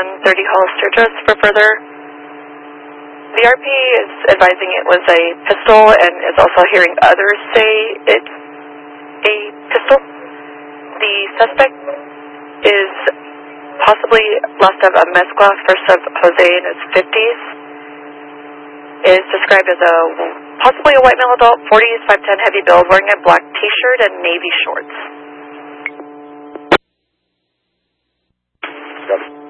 30 Hollister just for further. The RP is advising it was a pistol and is also hearing others say it's a pistol. The suspect is possibly last of a mezcla, first of Jose in his 50s. Is described as possibly a white male adult, 40s, 5'10", heavy build, wearing a black t-shirt and navy shorts.